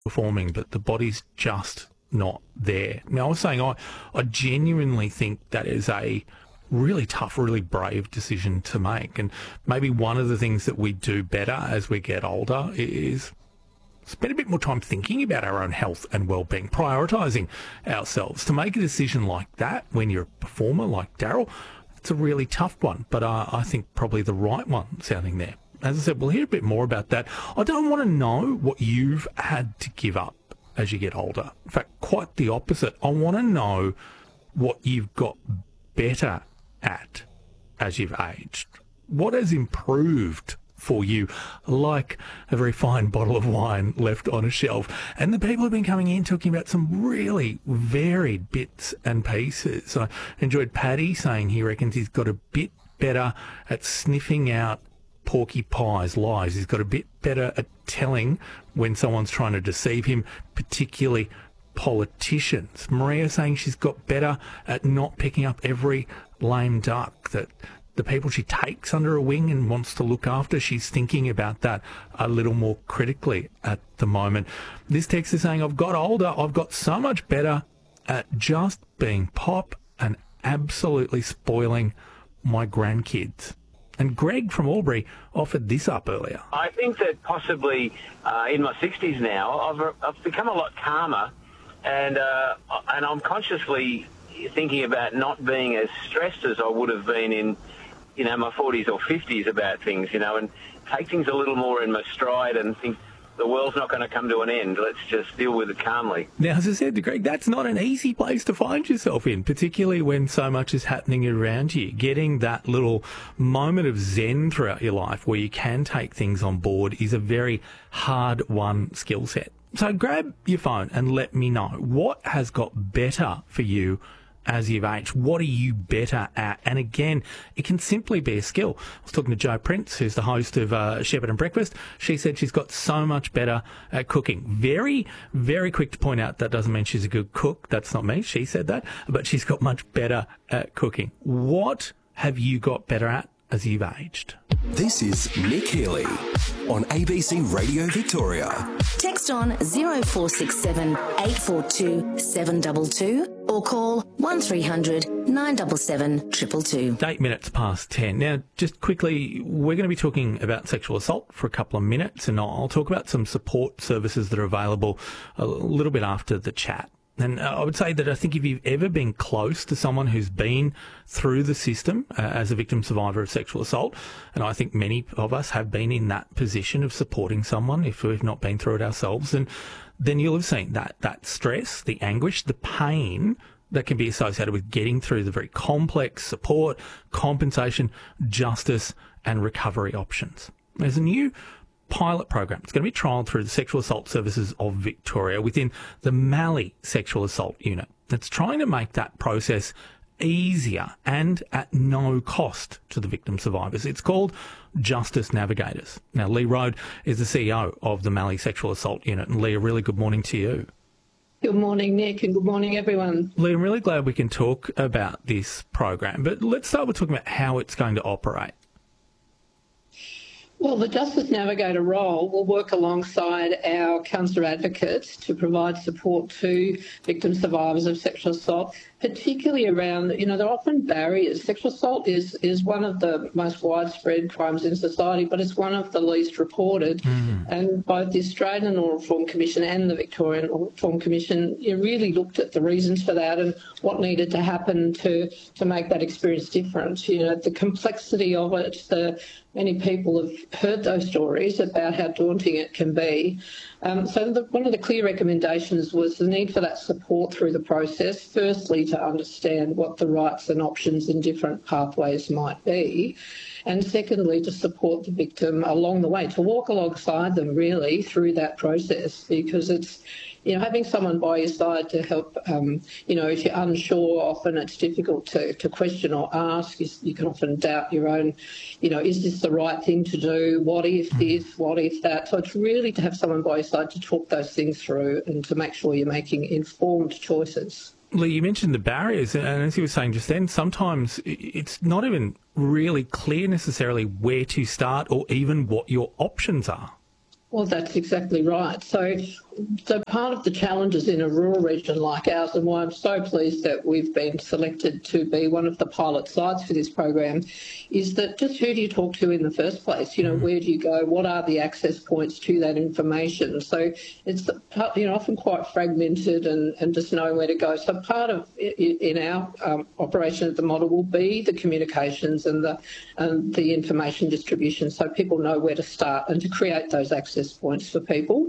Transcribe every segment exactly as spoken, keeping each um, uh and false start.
performing, but the body's just not there. Now, I was saying I, I genuinely think that is a really tough, really brave decision to make. And maybe one of the things that we do better as we get older is spend a bit more time thinking about our own health and well-being, prioritising ourselves. To make a decision like that when you're a performer like Daryl, it's a really tough one, but uh, I think probably the right one sounding there. As I said, we'll hear a bit more about that. I don't want to know what you've had to give up as you get older. In fact, quite the opposite. I want to know what you've got better at as you've aged. What has improved for you, like a very fine bottle of wine left on a shelf. And the people have been coming in talking about some really varied bits and pieces. I enjoyed Paddy saying he reckons he's got a bit better at sniffing out Porky-Pie's lies. He's got a bit better at telling when someone's trying to deceive him, particularly politicians. Maria saying she's got better at not picking up every lame duck, that the people she takes under her wing and wants to look after, she's thinking about that a little more critically at the moment. This text is saying, I've got older, I've got so much better at just being pop and absolutely spoiling my grandkids. And Greg from Albury offered this up earlier. I think that possibly uh, in my sixties now, I've, I've become a lot calmer, and uh, and I'm consciously thinking about not being as stressed as I would have been in, you know, my forties or fifties about things, you know, and take things a little more in my stride and think the world's not going to come to an end. Let's just deal with it calmly. Now, as I said to Greg, that's not an easy place to find yourself in, particularly when so much is happening around you. Getting that little moment of zen throughout your life where you can take things on board is a very hard-won skill set. So grab your phone and let me know what has got better for you as you've aged. What are you better at? And again, it can simply be a skill. I was talking to Jo Prince, who's the host of uh, Shepherd and Breakfast. She said she's got so much better at cooking. Very, very quick to point out that doesn't mean she's a good cook. That's not me. She said that. But she's got much better at cooking. What have you got better at as you've aged? This is Nick Healy on A B C Radio Victoria. Text on zero four six seven eight four two seven two two or call one three hundred nine seven seven two two two. Eight minutes past ten. Now, just quickly, we're going to be talking about sexual assault for a couple of minutes, and I'll talk about some support services that are available a little bit after the chat. And I would say that I think if you've ever been close to someone who's been through the system uh, as a victim survivor of sexual assault, and I think many of us have been in that position of supporting someone if we've not been through it ourselves, and then you'll have seen that that stress, the anguish, the pain that can be associated with getting through the very complex support, compensation, justice and recovery options. There's a new pilot program. It's going to be trialled through the Sexual Assault Services of Victoria within the Mallee Sexual Assault Unit. It's trying to make that process easier and at no cost to the victim survivors. It's called Justice Navigators. Now, Lee Road is the C E O of the Mallee Sexual Assault Unit. And Lee, a really good morning to you. Good morning, Nick, and good morning, everyone. Lee, I'm really glad we can talk about this program, but let's start with talking about how it's going to operate. Well, the Justice Navigator role will work alongside our counsellor advocates to provide support to victim survivors of sexual assault, particularly around, you know, there are often barriers. Sexual assault is, is one of the most widespread crimes in society, but it's one of the least reported. Mm. And both the Australian Law Reform Commission and the Victorian Law Reform Commission, you really looked at the reasons for that and what needed to happen to, to make that experience different. You know, the complexity of it, the many people have heard those stories about how daunting it can be. Um, so the, one of the clear recommendations was the need for that support through the process, firstly to understand what the rights and options in different pathways might be, and secondly to support the victim along the way, to walk alongside them really through that process, because it's, you know, having someone by your side to help, um, you know, if you're unsure, often it's difficult to, to question or ask. You, you can often doubt your own, you know, is this the right thing to do? What if this? What if that? So it's really to have someone by your side to talk those things through and to make sure you're making informed choices. Lee, you mentioned the barriers, and as you were saying just then, sometimes it's not even really clear necessarily where to start or even what your options are. Well, that's exactly right. So so part of the challenges in a rural region like ours, and why I'm so pleased that we've been selected to be one of the pilot sites for this program, is that just who do you talk to in the first place? You know, where do you go? What are the access points to that information? So it's, you know, often quite fragmented and, and just knowing where to go. So part of in our um, operation of the model will be the communications and the and the information distribution, so people know where to start and to create those access points for people.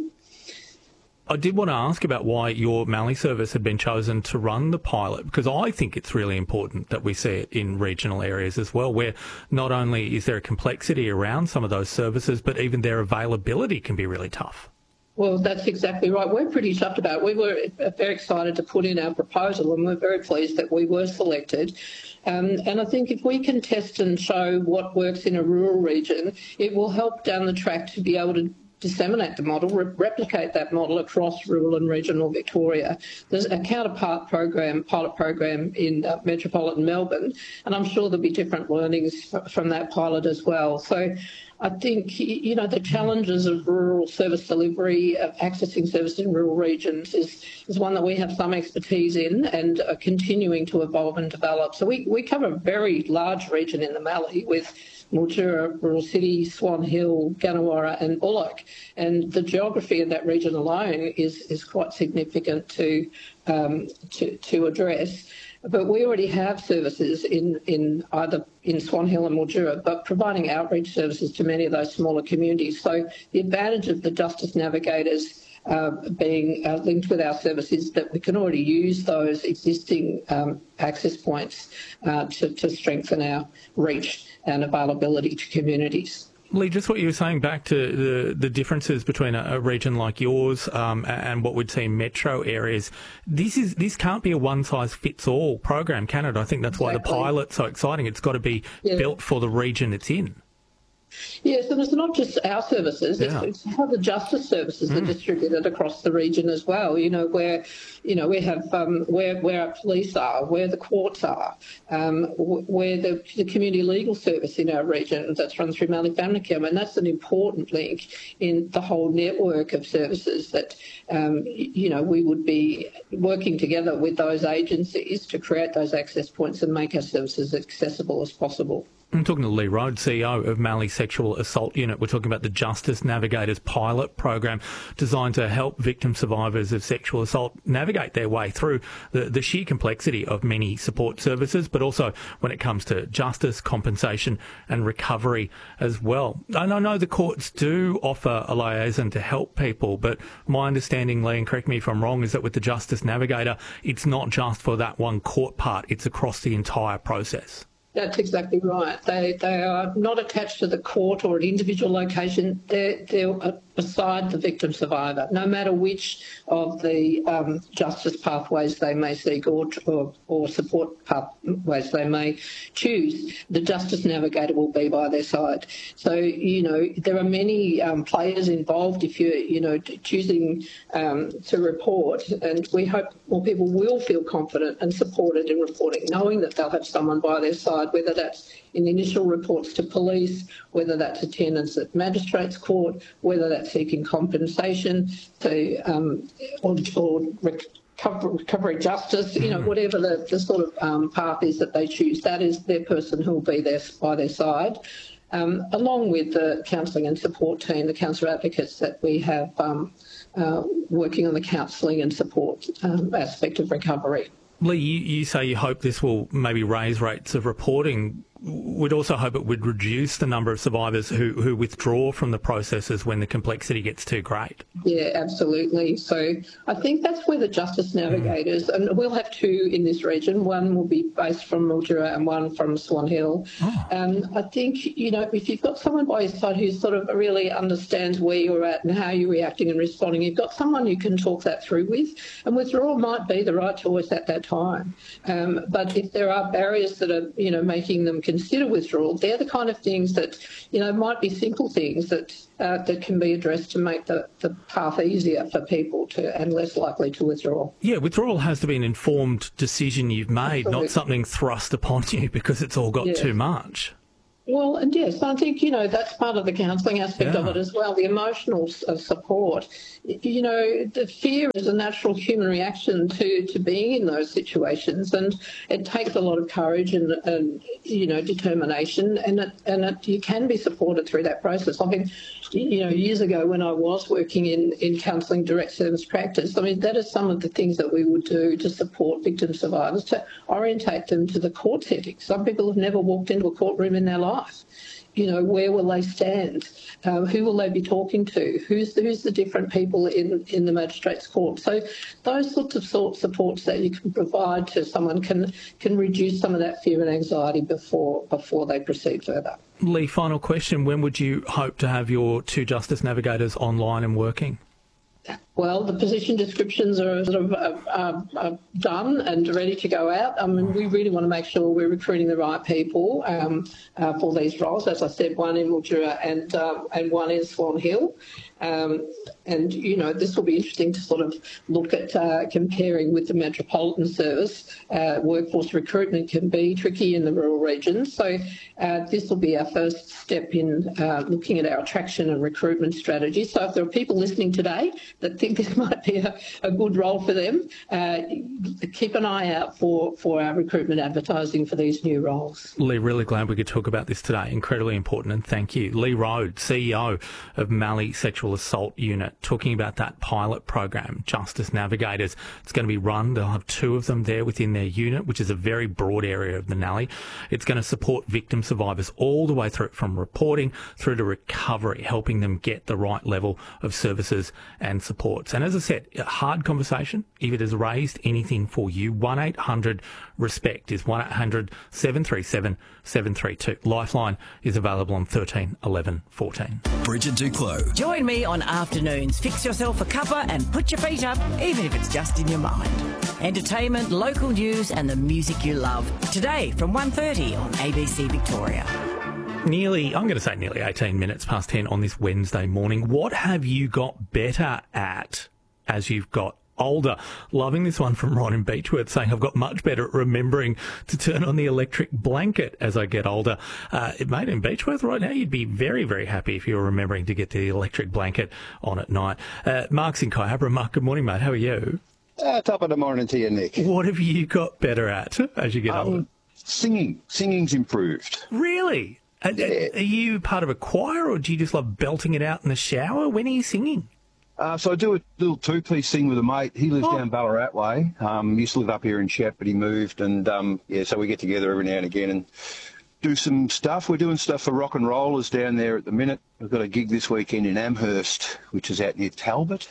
I did want to ask about why your Mallee service had been chosen to run the pilot, because I think it's really important that we see it in regional areas as well, where not only is there a complexity around some of those services, but even their availability can be really tough. Well, that's exactly right. We're pretty chuffed about it. We were very excited to put in our proposal, and we're very pleased that we were selected. Um, and I think if we can test and show what works in a rural region, it will help down the track to be able to disseminate the model, re- replicate that model across rural and regional Victoria. There's a counterpart program, pilot program in uh, metropolitan Melbourne, and I'm sure there'll be different learnings f- from that pilot as well. So I think, you know, the challenges of rural service delivery, of accessing services in rural regions is, is one that we have some expertise in and are continuing to evolve and develop. So we, we cover a very large region in the Mallee with Mildura, Rural City, Swan Hill, Gannawarra and Bullock. And the geography of that region alone is, is quite significant to, um, to, to address. But we already have services in, in either in Swan Hill and Mildura, but providing outreach services to many of those smaller communities. So the advantage of the Justice Navigators uh, being uh, linked with our services is that we can already use those existing um, access points uh, to, to strengthen our reach and availability to communities. Lee, just what you were saying back to the, the differences between a, a region like yours um, and what we'd see in metro areas, this is this can't be a one-size-fits-all program, can it? I think that's exactly why the pilot's so exciting. It's got to be yeah. built for the region it's in. Yes, and it's not just our services, yeah. it's, it's how the justice services mm. are distributed across the region as well, you know, where, you know, we have um, where where our police are, where the courts are, um, where the, the community legal service in our region that's run through Mallee Family Care. I mean, that's an important link in the whole network of services that, um, you know, we would be working together with those agencies to create those access points and make our services as accessible as possible. I'm talking to Lee Rhodes, C E O of Mallee Sexual Assault Unit. We're talking about the Justice Navigators pilot program designed to help victim survivors of sexual assault navigate their way through the, the sheer complexity of many support services, but also when it comes to justice, compensation and recovery as well. And I know the courts do offer a liaison to help people, but my understanding, Lee, and correct me if I'm wrong, is that with the Justice Navigator, it's not just for that one court part, it's across the entire process. That's exactly right. They they are not attached to the court or an individual location. They're, they're beside the victim survivor, no matter which of the um, justice pathways they may seek or, or or support pathways they may choose. The Justice Navigator will be by their side. So, you know, there are many um, players involved if you're, you know, choosing um, to report, and we hope more people will feel confident and supported in reporting, knowing that they'll have someone by their side, whether that's in initial reports to police, whether that's attendance at magistrates court, whether that's seeking compensation to um, or, or recover, recovery justice, you know, whatever the, the sort of um, path is that they choose, that is their person who will be there by their side, um, along with the counselling and support team, the counsellor advocates that we have um, uh, working on the counselling and support um, aspect of recovery. Lee, you, you say you hope this will maybe raise rates of reporting. We'd also hope it would reduce the number of survivors who, who withdraw from the processes when the complexity gets too great. Yeah, absolutely. So I think that's where the Justice Navigators, mm. and we'll have two in this region, one will be based from Mildura and one from Swan Hill. Oh. Um, I think, you know, if you've got someone by your side who sort of really understands where you're at and how you're reacting and responding, you've got someone you can talk that through with, and withdrawal might be the right choice at that time. Um, but if there are barriers that are, you know, making them consider withdrawal, they're the kind of things that, you know, might be simple things that uh, that can be addressed to make the, the path easier for people to and less likely to withdraw. Yeah, withdrawal has to be an informed decision you've made, Absolutely. Not something thrust upon you because it's all got yeah. too much. Well, and yes, I think, you know, that's part of the counselling aspect Yeah. of it as well, the emotional s- uh, support. Y- You know, the fear is a natural human reaction to, to being in those situations, and it takes a lot of courage and, and you know, determination, and it, and it, you can be supported through that process. I mean, you know, years ago when I was working in, in counselling direct service practice, I mean, that is some of the things that we would do to support victim survivors, to orientate them to the court setting. Some people have never walked into a courtroom in their life. You know, where will they stand? Um, who will they be talking to? Who's the, who's the different people in, in the magistrate's court? So those sorts of sort supports that you can provide to someone can can reduce some of that fear and anxiety before before they proceed further. Lee, final question. When would you hope to have your two Justice Navigators online and working? Well, the position descriptions are sort of uh, uh, uh, done and ready to go out. I mean, we really want to make sure we're recruiting the right people um, uh, for these roles. As I said, one in Mildura and um, and one in Swan Hill. Um, and, you know, this will be interesting to sort of look at uh, comparing with the Metropolitan Service. Uh, workforce recruitment can be tricky in the rural regions. So uh, this will be our first step in uh, looking at our attraction and recruitment strategy. So if there are people listening today that think this might be a, a good role for them, uh, keep an eye out for, for our recruitment advertising for these new roles. Lee, really glad we could talk about this today. Incredibly important, and thank you. Lee Rhodes, C E O of Mallee Sexual Assault Unit, talking about that pilot program, Justice Navigators. It's going to be run. They'll have two of them there within their unit, which is a very broad area of the Mallee. It's going to support victim survivors all the way through, from reporting through to recovery, helping them get the right level of services and supports. And as I said, a hard conversation. If it has raised anything for you, one eight hundred RESPECT is one eight hundred seven three seven seven three two. Lifeline is available on thirteen eleven fourteen. Bridget Duclos. Join me on Afternoons. Fix yourself a cuppa and put your feet up, even if it's just in your mind. Entertainment, local news and the music you love. Today from one thirty on A B C Victoria. Nearly, I'm going to say nearly eighteen minutes past ten on this Wednesday morning. What have you got better at as you've got older? Loving this one from Ron in Beechworth, saying, I've got much better at remembering to turn on the electric blanket as I get older. Uh, mate, in Beechworth right now, you'd be very, very happy if you were remembering to get the electric blanket on at night. Uh, Mark's in Kyabra. Mark, good morning, mate. How are you? Uh, top of the morning to you, Nick. What have you got better at as you get Um, older? Singing. Singing's improved. Really? And, Yeah. Are you part of a choir, or do you just love belting it out in the shower? When are you singing? Uh, so I do a little two-piece thing with a mate. He lives Oh. down Ballarat way. Um, used to live up here in Shep, but he moved. And, um, yeah, so we get together every now and again and do some stuff. We're doing stuff for rock and rollers down there at the minute. We've got a gig this weekend in Amherst, which is out near Talbot.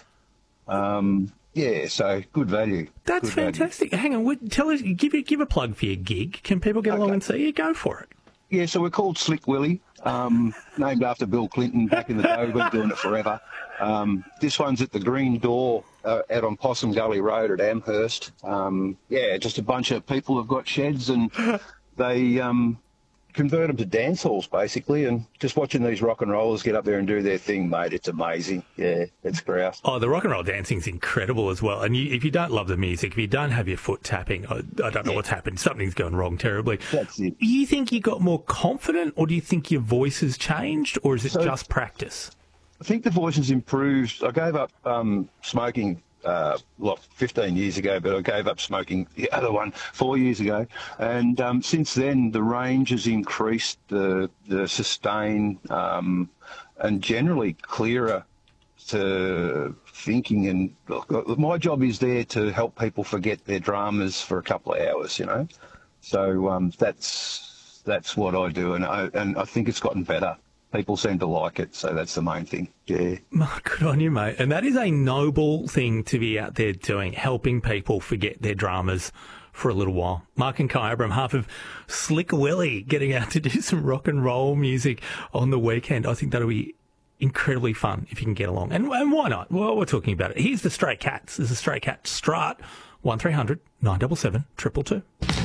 Um, yeah, so good value. That's Good value. fantastic. Hang on, what- tell us, give a, give a plug for your gig. Can people get along Okay. and see you? Go for it. Yeah, so we're called Slick Willie, um, named after Bill Clinton back in the day. We've been doing it forever. Um, this one's at the Green Door uh, out on Possum Gully Road at Amherst. Um, yeah, just a bunch of people have got sheds and they um, convert them to dance halls, basically, and just watching these rock and rollers get up there and do their thing, mate, it's amazing. Yeah, it's grouse. Oh, the rock and roll dancing's incredible as well. And you, if you don't love the music, if you don't have your foot tapping, I, I don't know what's happened. Something's gone wrong terribly. That's it. Do you think you got more confident, or do you think your voice has changed, or is it So- just practice? I think the voice has improved. I gave up um, smoking, uh, well, fifteen years ago, but I gave up smoking the other one four years ago. And um, since then, the range has increased, the, the sustain, um, and generally clearer to thinking. And look, my job is there to help people forget their dramas for a couple of hours, you know. So um, that's that's what I do, and I, and I think it's gotten better. People seem to like it, so that's the main thing. Yeah. Mark, good on you, mate. And that is a noble thing to be out there doing, helping people forget their dramas for a little while. Mark and Kyabra, on half of Slick Willie, getting out to do some rock and roll music on the weekend. I think that'll be incredibly fun if you can get along. And, and why not? Well, we're talking about it. Here's the Stray Cats. This is Stray Cats Strut, one three hundred nine seven seven two two two.